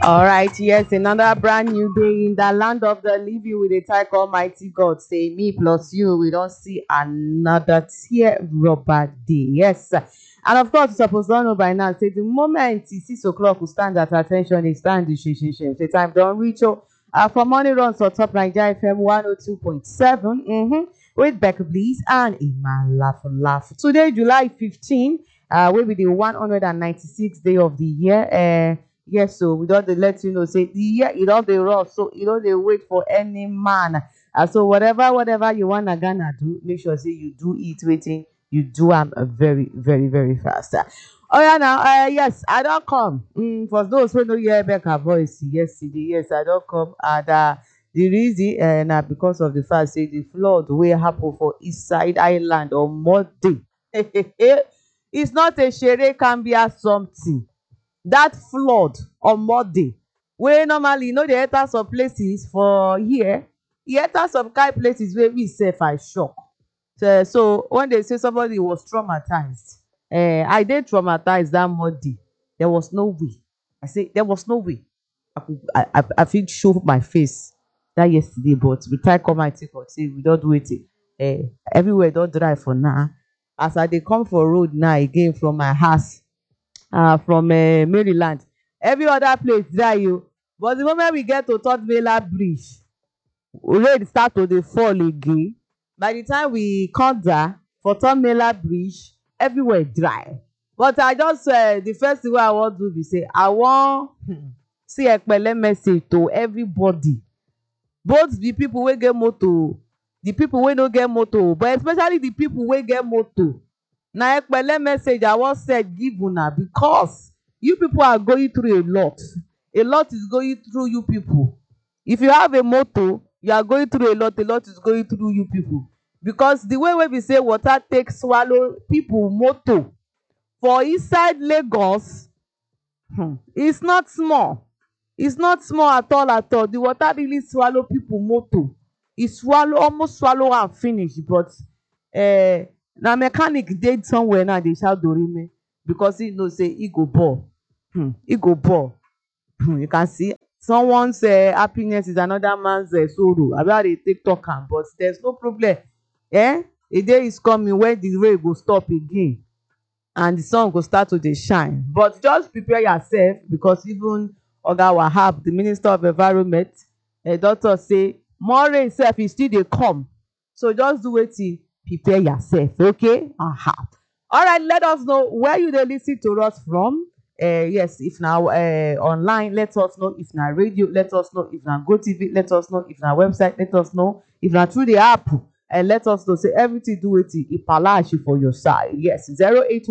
All right, yes, another brand new day in the land of the living with a thank Almighty God. Say me plus you, we don't see another tear rubber day. Yes. And of course, suppose don't know by now. Say the moment it's 6 o'clock, we stand at attention, it's time to shame. The time don't reach. For morning runs on top Nigeria FM 102.7. With Becca Bliss and Iman Laugh. Today, July 15, will be the 196th day of the year. Yes, so we don't let you know. Say the year it all the rush, so you don't they wait for any man. So whatever you wanna gonna do, make sure say you do it waiting. You do very fast. Oh yeah, now yes, I don't come. For those who know hear Becca voice yesterday, yes, I don't come. And the reason now because of the fact say the flood will happen for East Side Island on Monday. It's not a shere can be something. That flood on Monday wey normally you know dey enter some places for here, e enter some kind places wey we sef I shock. So when they say somebody was traumatized, I dey traumatized that Monday. There was no way. I say there was no way I fit show my face that yesterday, but we try come and take say we don do wetin. Everywhere don dry for now. As I dey come for road now again from my house, from Maryland, every other place dry you, but the moment we get to Third Mainland Bridge, rain start to dey fall again. By the time we come down for Third Mainland Bridge, everywhere dry. But I just the first thing wey I wan do be say I wan see ekpele message to everybody, both the people wey get motor, the people wey no get motor, but especially the people wey get motor. Na ekpele message I wan send give una, because you people are going through a lot. A lot is going through you people. If you have a motor, you are going through a lot is going through you people. Because the way we say water takes swallow people motor for inside Lagos, it's not small. It's not small at all. The water really swallow people motor. It almost swallow and finish. But na mechanic dey somewhere now dey shout dorime, because he know say he go ball. He go ball. You can see someone's happiness is another man's sorrow. About they take talk am, but there's no problem. A day is coming when the rain go stop again and the sun go start to dey shine. But just prepare yourself, because even Oga Wahab, the Minister of Environment, doctor say more rain sef is still dey come. So just do wetin, prepare yourself, okay? All right, let us know where you dey listen to us from. Yes, if now online, let us know. If na radio, let us know. If na GoTV, let us know. If na website, let us know. If na through the app, let us know. Say everything do wetin, e palash for your side. Yes, 081